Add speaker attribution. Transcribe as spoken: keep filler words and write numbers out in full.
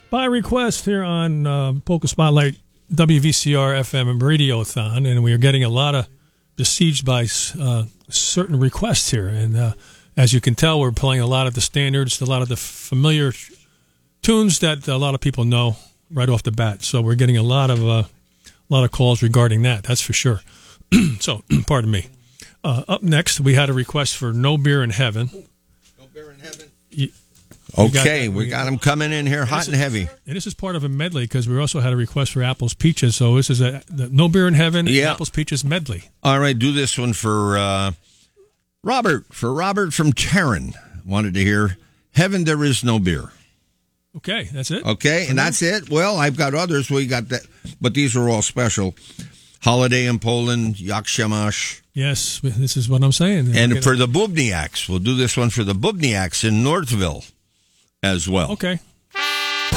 Speaker 1: by request here on uh, Polka Spotlight W V C R F M Radiothon, and we are getting a lot of besieged by uh, certain requests here. And uh, as you can tell, we're playing a lot of the standards, a lot of the familiar tunes that a lot of people know right off the bat. So we're getting a lot of uh, a lot of calls regarding that. That's for sure. So, pardon me. Uh, up next, we had a request for No Beer in Heaven.
Speaker 2: No Beer in Heaven.
Speaker 1: You,
Speaker 2: okay,
Speaker 1: got,
Speaker 2: we, we got them coming in here hot and,
Speaker 1: and
Speaker 2: heavy.
Speaker 1: And this is part of a medley because we also had a request for Apples Peaches. So this is a the No Beer in Heaven,
Speaker 2: yeah.
Speaker 1: Apples Peaches medley.
Speaker 2: All right, do this one for uh, Robert. For Robert from Taryn. Wanted to hear Heaven There Is No Beer.
Speaker 1: Okay, that's it.
Speaker 2: Okay, and that's it. Well, I've got others. We got that, but these are all special. Holiday in Poland, Jak się masz.
Speaker 1: Yes, this is what I'm saying.
Speaker 2: And
Speaker 1: okay.
Speaker 2: for the Bubniaks, we'll do this one for the Bubniaks in Northville as well.
Speaker 1: Okay,